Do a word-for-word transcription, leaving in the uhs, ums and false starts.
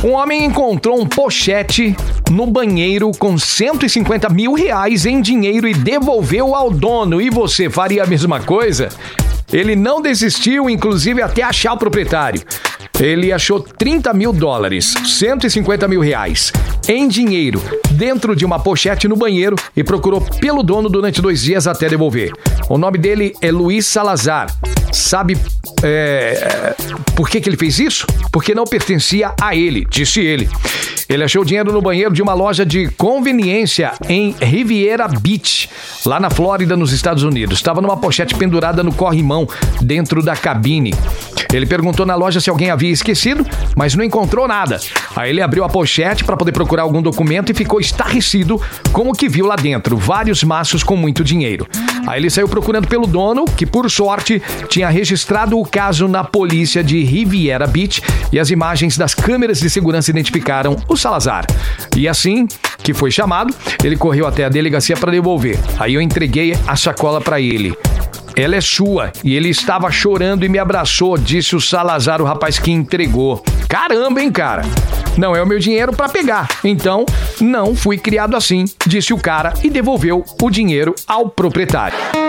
Um homem encontrou um pochete no banheiro com cento e cinquenta mil reais em dinheiro e devolveu ao dono. E você faria a mesma coisa? Ele não desistiu, inclusive, até achar o proprietário. Ele achou trinta mil dólares, cento e cinquenta mil reais, em dinheiro, dentro de uma pochete no banheiro e procurou pelo dono durante dois dias até devolver. O nome dele é Luiz Salazar. Sabe é, por que que ele fez isso? Porque não pertencia a ele, disse ele. Ele achou o dinheiro no banheiro de uma loja de conveniência em Riviera Beach, lá na Flórida, nos Estados Unidos. Estava numa pochete pendurada no corrimão, dentro da cabine. Ele perguntou na loja se alguém havia esquecido, mas não encontrou nada. Aí ele abriu a pochete para poder procurar algum documento e ficou estarrecido com o que viu lá dentro, vários maços com muito dinheiro. Aí ele saiu procurando pelo dono, que por sorte tinha registrado o caso na polícia de Riviera Beach, e as imagens das câmeras de segurança identificaram o Salazar. E assim que foi chamado, ele correu até a delegacia para devolver. Aí eu entreguei a sacola para ele. Ela é sua. E ele estava chorando e me abraçou, disse o Salazar, o rapaz que entregou. Caramba, hein, cara? Não é o meu dinheiro para pegar. Então, não fui criado assim, disse o cara e devolveu o dinheiro ao proprietário.